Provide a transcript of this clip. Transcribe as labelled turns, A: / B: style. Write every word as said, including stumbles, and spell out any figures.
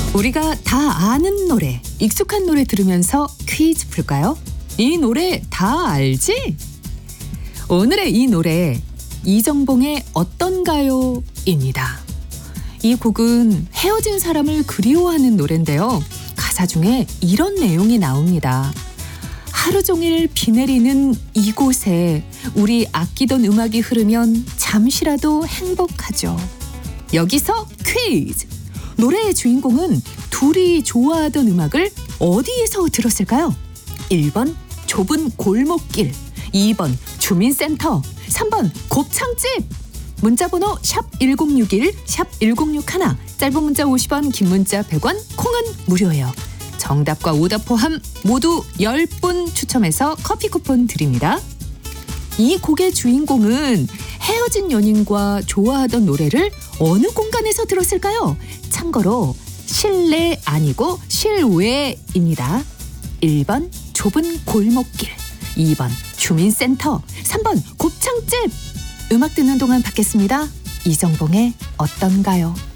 A: 우리가 다 아는 노래, 익숙한 노래 들으면서 퀴즈 풀까요? 이 노래 다 알지? 오늘의 이 노래 이정봉의 어떤가요? 입니다. 이 곡은 헤어진 사람을 그리워하는 노래인데요. 가사 중에 이런 내용이 나옵니다. 하루 종일 비 내리는 이곳에 우리 아끼던 음악이 흐르면 잠시라도 행복하죠. 여기서 퀴즈! 노래의 주인공은 둘이 좋아하던 음악을 어디에서 들었을까요? 일 번 좁은 골목길, 이 번 주민센터, 삼 번 곱창집. 문자번호 샵 일공육일, 샵 일공육일, 짧은 문자 오십 원, 긴 문자 백 원, 콩은 무료예요. 정답과 오답 포함 모두 열 분 추첨해서 커피 쿠폰 드립니다. 이 곡의 주인공은 헤어진 연인과 좋아하던 노래를 어느 공간에서 들었을까요? 참고로 실내 아니고 실외입니다. 일 번 좁은 골목길, 이 번 주민센터, 삼 번 곱창집. 음악 듣는 동안 받겠습니다. 이정봉의 어떤가요?